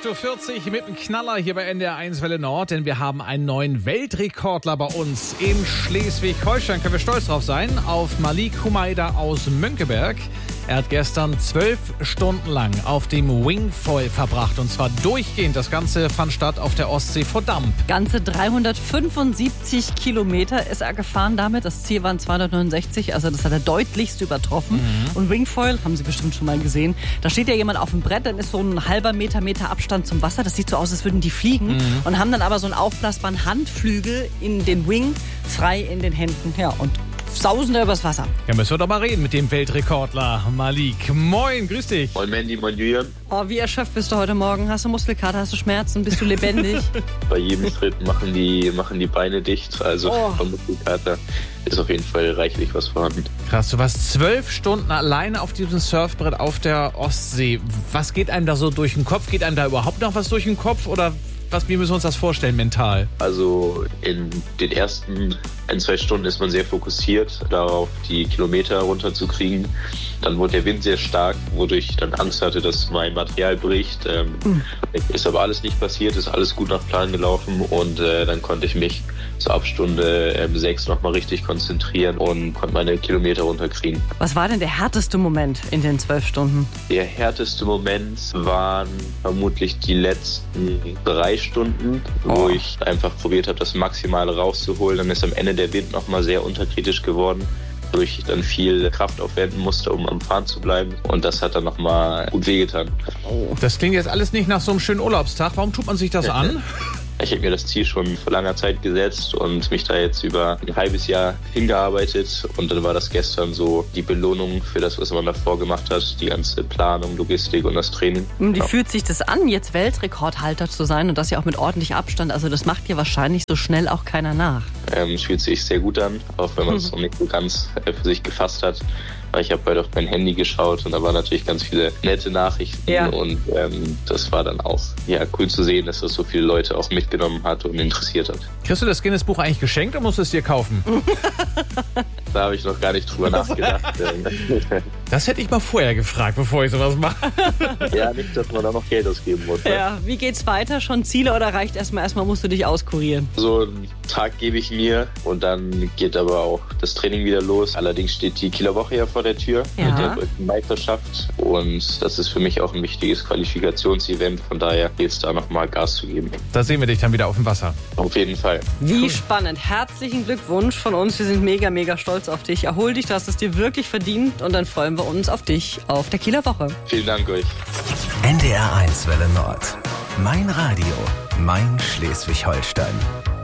8.40 Uhr mit einem Knaller hier bei NDR1 Welle Nord, denn wir haben einen neuen Weltrekordler bei uns in Schleswig-Holstein. Können wir stolz drauf sein, auf Malik Humaida aus Mönckeberg. Er hat gestern 12 Stunden lang auf dem Wingfoil verbracht und zwar durchgehend. Das Ganze fand statt auf der Ostsee vor Damp. Ganze 375 Kilometer ist er gefahren damit. Das Ziel waren 269, also das hat er deutlichst übertroffen. Und Wingfoil, haben Sie bestimmt schon mal gesehen, da steht ja jemand auf dem Brett, dann ist so ein halber Meter Abstand zum Wasser. Das sieht so aus, als würden die fliegen und haben dann aber so einen aufblasbaren Handflügel in den Wing frei in den Händen. Ja, und sausen da übers Wasser. Ja, müssen wir doch mal reden mit dem Weltrekordler Malik. Moin, grüß dich. Moin Mandy, moin Julian. Oh, wie erschöpft bist du heute Morgen? Hast du Muskelkater, hast du Schmerzen, bist du lebendig? Bei jedem Schritt machen die Beine dicht, also vom Muskelkater ist auf jeden Fall reichlich was vorhanden. Krass, du warst 12 Stunden alleine auf diesem Surfbrett auf der Ostsee. Was geht einem da so durch den Kopf? Geht einem da überhaupt noch was durch den Kopf oder wie müssen wir uns das vorstellen mental? Also in den ersten 1-2 Stunden ist man sehr fokussiert darauf, die Kilometer runterzukriegen. Dann wurde der Wind sehr stark, wodurch ich dann Angst hatte, dass mein Material bricht. Ist aber alles nicht passiert, ist alles gut nach Plan gelaufen und dann konnte ich mich so ab Stunde 6 nochmal richtig konzentrieren und konnte meine Kilometer runterkriegen. Was war denn der härteste Moment in den 12 Stunden? Der härteste Moment waren vermutlich die letzten 3 Stunden, wo ich einfach probiert habe, das Maximale rauszuholen. Dann ist am Ende der Wind nochmal sehr unterkritisch geworden, wodurch ich dann viel Kraft aufwenden musste, um am Fahren zu bleiben. Und das hat dann nochmal gut wehgetan. Das klingt jetzt alles nicht nach so einem schönen Urlaubstag. Warum tut man sich das an? Ich habe mir das Ziel schon vor langer Zeit gesetzt und mich da jetzt über ein halbes Jahr hingearbeitet. Und dann war das gestern so die Belohnung für das, was man davor gemacht hat. Die ganze Planung, Logistik und das Training. Wie fühlt sich das an, jetzt Weltrekordhalter zu sein und das ja auch mit ordentlich Abstand? Also das macht dir wahrscheinlich so schnell auch keiner nach. Es fühlt sich sehr gut an, auch wenn man es noch nicht so ganz für sich gefasst hat. Ich habe heute auf mein Handy geschaut und da waren natürlich ganz viele nette Nachrichten und das war dann auch cool zu sehen, dass das so viele Leute auch mitgenommen hat und interessiert hat. Kriegst du das Guinness-Buch eigentlich geschenkt oder musst du es dir kaufen? Da habe ich noch gar nicht drüber nachgedacht. Das hätte ich mal vorher gefragt, bevor ich sowas mache. Ja, nicht, dass man da noch Geld ausgeben muss. Ja, wie geht's weiter? Schon Ziele oder reicht erstmal musst du dich auskurieren? So einen Tag gebe ich mir und dann geht aber auch das Training wieder los. Allerdings steht die Kieler Woche ja vor der Tür mit der Deutschen Meisterschaft und das ist für mich auch ein wichtiges Qualifikationsevent. Von daher geht es da nochmal Gas zu geben. Da sehen wir dich dann wieder auf dem Wasser. Auf jeden Fall. Wie spannend. Herzlichen Glückwunsch von uns. Wir sind mega, mega stolz auf dich. Erhol dich, du hast es dir wirklich verdient und dann freuen wir uns auf dich auf der Kieler Woche. Vielen Dank euch. NDR1 Welle Nord. Mein Radio, mein Schleswig-Holstein.